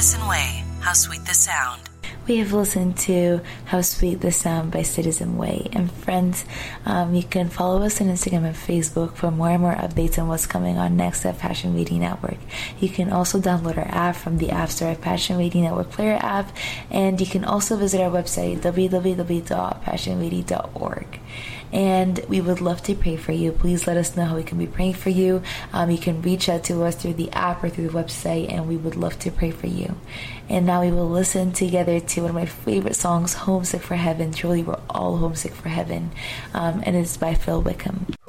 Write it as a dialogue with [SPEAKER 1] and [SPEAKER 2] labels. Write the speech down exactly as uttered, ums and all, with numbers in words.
[SPEAKER 1] Citizen Way, How Sweet the Sound.
[SPEAKER 2] We have listened to How Sweet the Sound by Citizen Way. And friends, um, you can follow us on Instagram and Facebook for more and more updates on what's coming on next at Passion Radio Network. You can also download our app from the App Store at Passion Radio Network Player app. And you can also visit our website, w w w dot passion radio dot org. And we would love to pray for you. Please let us know how we can be praying for you. Um, you can reach out to us through the app or through the website, and we would love to pray for you. And now we will listen together to one of my favorite songs, Homesick for Heaven. Truly, we're all homesick for heaven. Um, and it's by Phil Wickham.